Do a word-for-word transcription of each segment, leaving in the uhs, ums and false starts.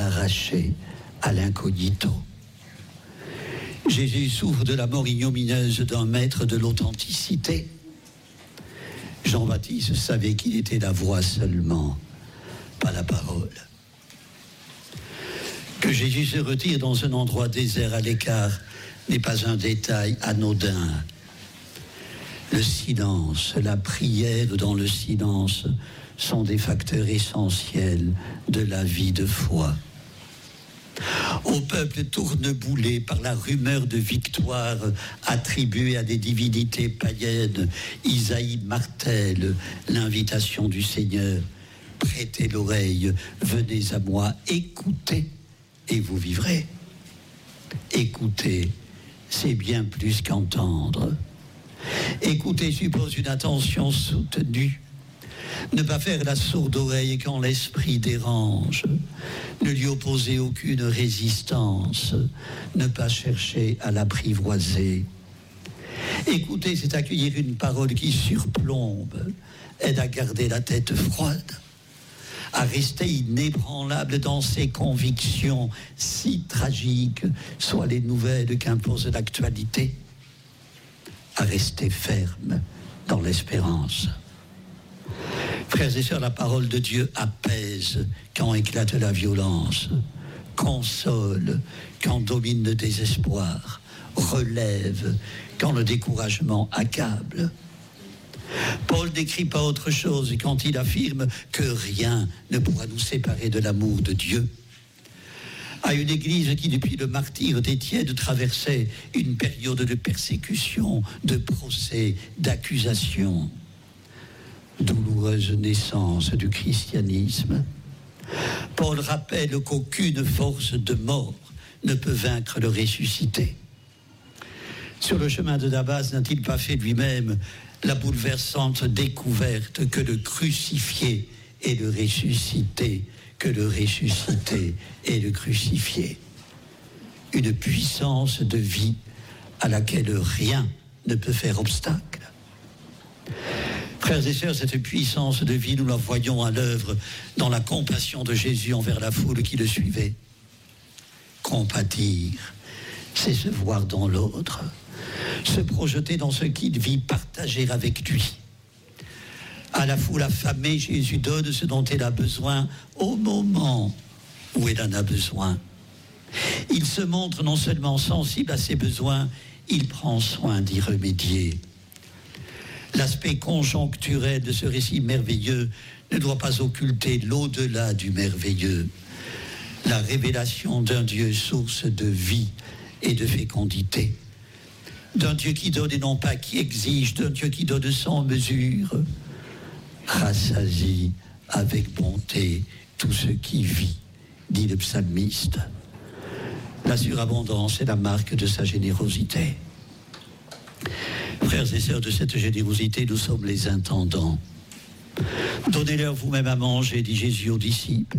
l'arracher à l'incognito. Jésus souffre de la mort ignominieuse d'un maître de l'authenticité. Jean-Baptiste savait qu'il était la voix seulement, pas la parole. Que Jésus se retire dans un endroit désert à l'écart n'est pas un détail anodin. Le silence, la prière dans le silence sont des facteurs essentiels de la vie de foi. Au peuple tourneboulé par la rumeur de victoire attribuée à des divinités païennes, Isaïe martèle l'invitation du Seigneur. Prêtez l'oreille, venez à moi, écoutez et vous vivrez. Écouter, c'est bien plus qu'entendre. Écouter suppose une attention soutenue. Ne pas faire la sourde oreille quand l'esprit dérange. Ne lui opposer aucune résistance. Ne pas chercher à l'apprivoiser. Écouter, c'est accueillir une parole qui surplombe, aide à garder la tête froide, à rester inébranlable dans ses convictions, si tragiques soient les nouvelles qu'impose l'actualité, à rester ferme dans l'espérance. Frères et sœurs, la parole de Dieu apaise quand éclate la violence, console quand domine le désespoir, relève quand le découragement accable. Paul n'écrit pas autre chose quand il affirme que rien ne pourra nous séparer de l'amour de Dieu. À une église qui, depuis le martyre d'Étienne, traversait une période de persécution, de procès, d'accusation. Douloureuse naissance du christianisme. Paul rappelle qu'aucune force de mort ne peut vaincre le ressuscité. Sur le chemin de Damas, n'a-t-il pas fait lui-même la bouleversante découverte que le crucifié est le ressuscité, que le ressuscité est le crucifié? Une puissance de vie à laquelle rien ne peut faire obstacle. Frères et sœurs, cette puissance de vie, nous la voyons à l'œuvre dans la compassion de Jésus envers la foule qui le suivait. Compatir, c'est se voir dans l'autre, se projeter dans ce qu'il vit, partager avec lui. À la foule affamée, Jésus donne ce dont elle a besoin au moment où elle en a besoin. Il se montre non seulement sensible à ses besoins, il prend soin d'y remédier. L'aspect conjoncturel de ce récit merveilleux ne doit pas occulter l'au-delà du merveilleux. La révélation d'un Dieu source de vie et de fécondité. D'un Dieu qui donne et non pas qui exige, d'un Dieu qui donne sans mesure. Rassasie avec bonté tout ce qui vit, dit le psalmiste. La surabondance est la marque de sa générosité. Frères et sœurs, de cette générosité, nous sommes les intendants. Donnez-leur vous-même à manger, dit Jésus aux disciples.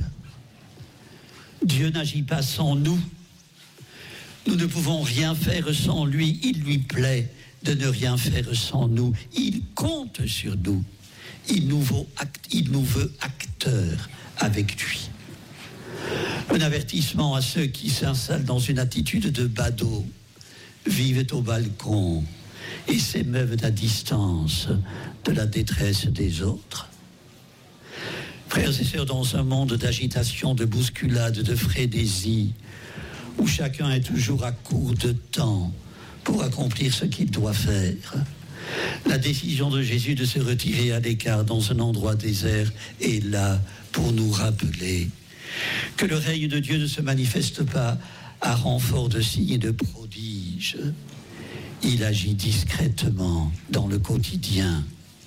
Dieu n'agit pas sans nous. Nous ne pouvons rien faire sans lui. Il lui plaît de ne rien faire sans nous. Il compte sur nous. Il nous veut, act- il nous veut acteurs avec lui. Un avertissement à ceux qui s'installent dans une attitude de badaud, vivent au balcon et s'émeuvent à distance de la détresse des autres. Frères et sœurs, dans un monde d'agitation, de bousculade, de frénésie, où chacun est toujours à court de temps pour accomplir ce qu'il doit faire, la décision de Jésus de se retirer à l'écart dans un endroit désert est là pour nous rappeler que le règne de Dieu ne se manifeste pas à renfort de signes et de prodiges. Il agit discrètement dans le quotidien.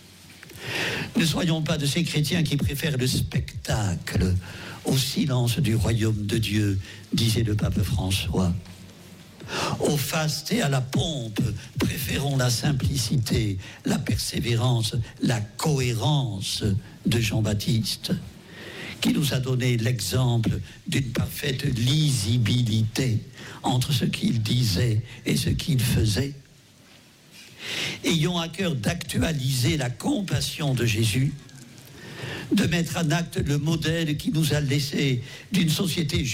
Ne soyons pas de ces chrétiens qui préfèrent le spectacle au silence du royaume de Dieu, disait le pape François. Au faste et à la pompe, préférons la simplicité, la persévérance, la cohérence de Jean-Baptiste, qui nous a donné l'exemple d'une parfaite lisibilité entre ce qu'il disait et ce qu'il faisait. Ayons à cœur d'actualiser la compassion de Jésus, de mettre en acte le modèle qui nous a laissé d'une société